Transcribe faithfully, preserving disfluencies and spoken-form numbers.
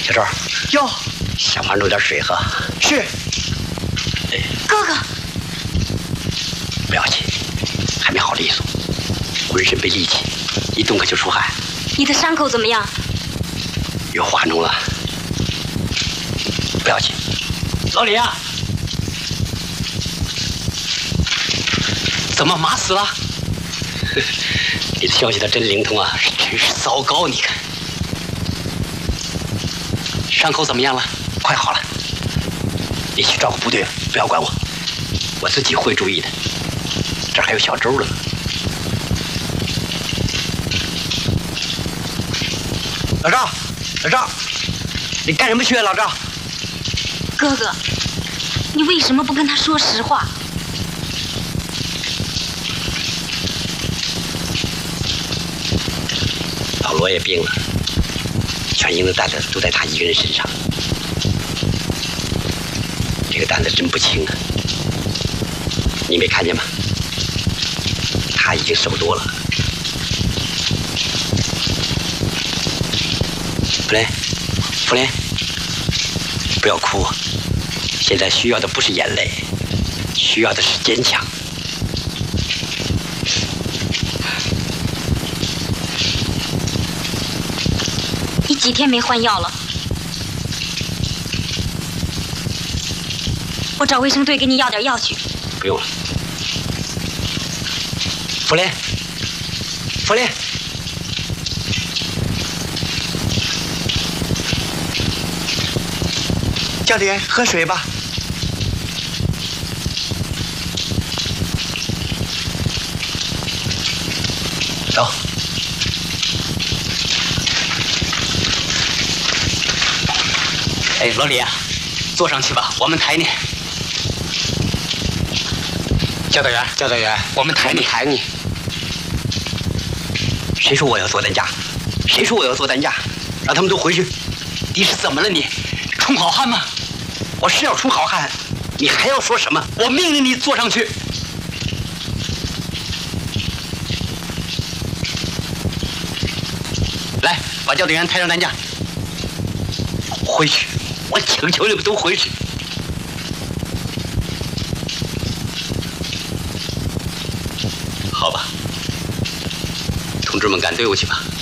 小周， 哟， 想法弄点水喝。 是。 哎， 哥哥， 不要紧，还没好利索，浑身被力气，一动可就出汗。 你的伤口怎么样？ 有化脓了，不要紧。老李啊， 怎么麻死了？ 你的消息他真灵通啊！ 真是糟糕！你看，伤口怎么样了？ 快好了，你去照顾部队，不要管我，我自己会注意的。这还有小周了。 老赵，老赵，你干什么去啊？老赵， 哥哥，你为什么不跟他说实话？ 老罗也病了，全营的担子都在他一个人身上，这个担子真不轻啊！你没看见吗？他已经瘦多了。弗雷，弗雷，不要哭，现在需要的不是眼泪，需要的是坚强。 你几天没换药了？我找卫生队给你要点药去。 不用了。弗雷，弗雷， 教导员，喝水吧。 走。 哎，老李啊，坐上去吧，我们抬你。教导员，教导员，我们抬你， 抬你。谁说我要做担架？谁说我要做担架？让他们都回去。 你是怎么了你？充好汉吗？ 我是要充好汉，你还要说什么？ 我命令你坐上去。来，把教导员抬上担架。回去，我请求你们都回去。 好吧，同志们赶队伍去吧。